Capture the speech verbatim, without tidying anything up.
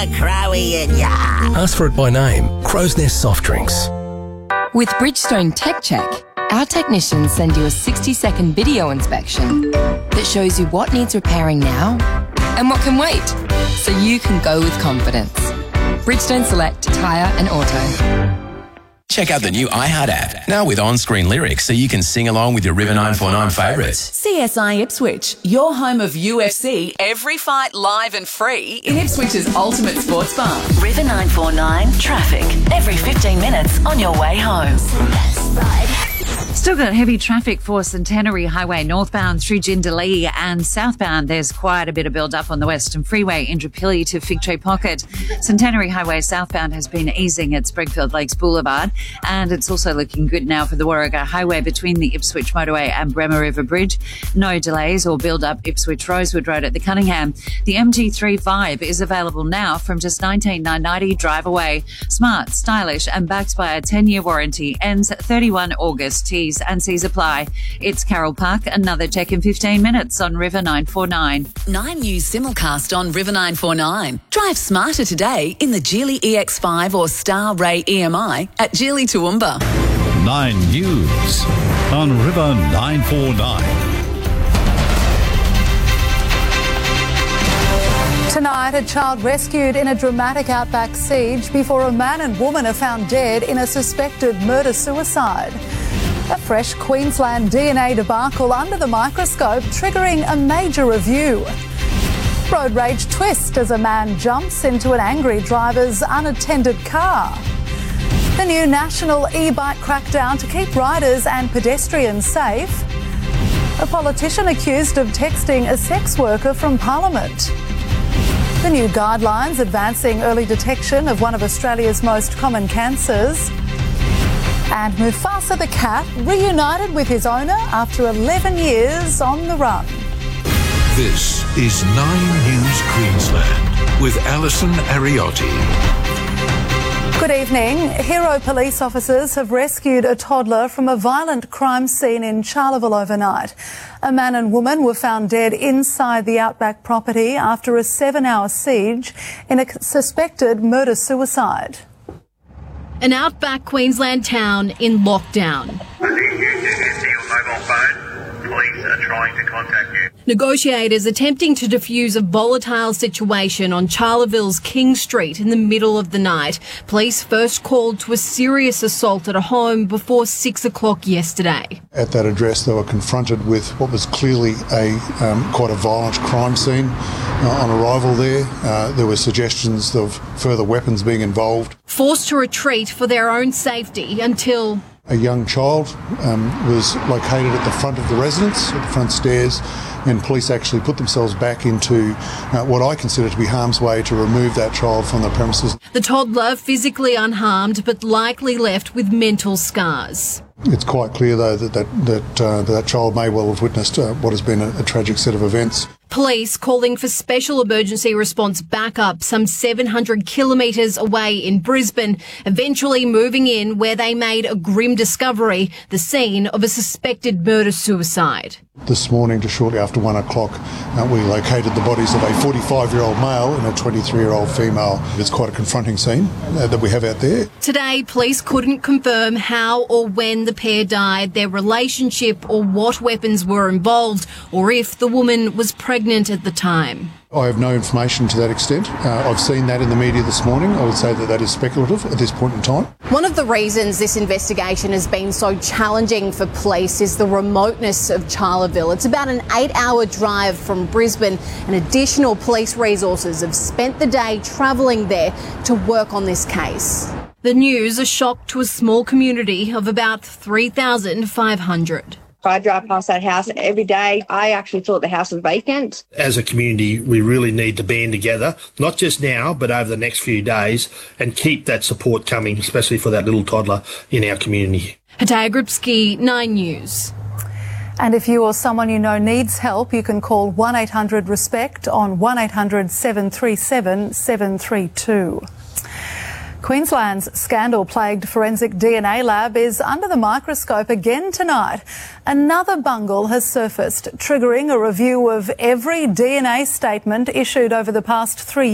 a Crowie in ya. Ask for it by name. Crow's Nest Soft Drinks. With Bridgestone Tech Check, our technicians send you a sixty second video inspection that shows you what needs repairing now and what can wait, so you can go with confidence. Bridgestone Select Tyre and Auto. Check out the new iHeart app, now with on-screen lyrics so you can sing along with your River nine four nine favourites. C S I Ipswich, your home of U F C, every fight live and free in Ipswich's ultimate sports bar. River nine four nine traffic, every fifteen minutes on your way home. Still got heavy traffic for Centenary Highway northbound through Jindalee, and southbound there's quite a bit of build-up on the Western Freeway, Indooroopilly to Fig Tree Pocket. Centenary Highway southbound has been easing at Springfield Lakes Boulevard, and it's also looking good now for the Warragah Highway between the Ipswich Motorway and Bremer River Bridge. No delays or build-up Ipswich Rosewood Road at the Cunningham. The M G three Vibe is available now from just nineteen thousand nine hundred ninety drive away. Smart, stylish and backed by a ten-year warranty. Ends thirty-first of August. T's and C's apply. It's Carroll Park. Another check in fifteen minutes on River nine four nine. Nine News simulcast on River nine four nine. Drive smarter today in the Geely E X five or Star Ray E M I at Geely Toowoomba. Nine News on River nine four nine. Tonight, a child rescued in a dramatic outback siege before a man and woman are found dead in a suspected murder-suicide. A fresh Queensland D N A debacle under the microscope, triggering a major review. Road rage twist as a man jumps into an angry driver's unattended car. The new national e-bike crackdown to keep riders and pedestrians safe. A politician accused of texting a sex worker from Parliament. The new guidelines advancing early detection of one of Australia's most common cancers. And Mufasa the cat reunited with his owner after eleven years on the run. This is Nine News Queensland with Alison Ariotti. Good evening. Hero police officers have rescued a toddler from a violent crime scene in Charleville overnight. A man and woman were found dead inside the Outback property after a seven-hour siege in a suspected murder-suicide. An outback Queensland town in lockdown. I need you to answer your mobile phone. Police are trying to contact you. Negotiators attempting to defuse a volatile situation on Charleville's King Street in the middle of the night. Police first called to a serious assault at a home before six o'clock yesterday. At that address, they were confronted with what was clearly a um, quite a violent crime scene. Uh, on arrival there, uh, there were suggestions of further weapons being involved. Forced to retreat for their own safety until a young child um, was located at the front of the residence, at the front stairs, and police actually put themselves back into uh, what I consider to be harm's way to remove that child from the premises. The toddler physically unharmed but likely left with mental scars. It's quite clear, though, that that, that, uh, that child may well have witnessed uh, what has been a, a tragic set of events. Police calling for special emergency response backup some seven hundred kilometres away in Brisbane, eventually moving in where they made a grim discovery, the scene of a suspected murder-suicide. This morning, just shortly after one o'clock, uh, we located the bodies of a forty-five-year-old male and a twenty-three-year-old female. It's quite a confronting scene uh, that we have out there. Today, police couldn't confirm how or when the pair died, their relationship or what weapons were involved, or if the woman was pregnant at the time. I have no information to that extent. Uh, I've seen that in the media this morning. I would say that that is speculative at this point in time. One of the reasons this investigation has been so challenging for police is the remoteness of Charleville. It's about an eight-hour drive from Brisbane, and additional police resources have spent the day travelling there to work on this case. The news a shock to a small community of about three thousand five hundred. I drive past that house every day. I actually thought the house was vacant. As a community, we really need to band together, not just now, but over the next few days, and keep that support coming, especially for that little toddler in our community. Hataya Gripsky, Nine News. And if you or someone you know needs help, you can call one eight hundred RESPECT on one eight hundred seven three seven seven three two. Queensland's scandal-plagued forensic D N A lab is under the microscope again tonight. Another bungle has surfaced, triggering a review of every D N A statement issued over the past three years.